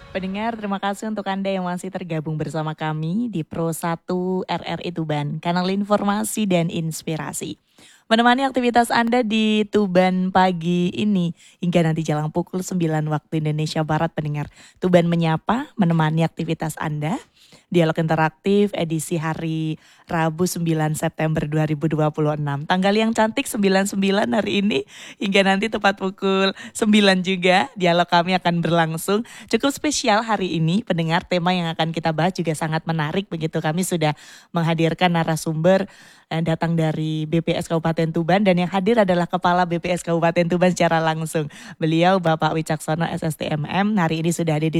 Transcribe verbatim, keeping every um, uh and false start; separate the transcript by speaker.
Speaker 1: Pendengar, terima kasih untuk Anda yang masih tergabung bersama kami di Pro satu R R I Tuban, kanal informasi dan inspirasi. Menemani aktivitas Anda di Tuban pagi ini hingga nanti jelang pukul sembilan waktu Indonesia Barat, pendengar. Tuban Menyapa menemani aktivitas Anda. Dialog interaktif edisi hari Rabu sembilan September dua ribu dua puluh enam. Tanggal yang cantik sembilan puluh sembilan hari ini hingga nanti tepat pukul sembilan juga dialog kami akan berlangsung. Cukup spesial hari ini pendengar, tema yang akan kita bahas juga sangat menarik begitu. Kami sudah menghadirkan narasumber yang datang dari B P S Kabupaten Tuban dan yang hadir adalah Kepala B P S Kabupaten Tuban secara langsung. Beliau Bapak Wicaksono S S T M M hari ini sudah ada di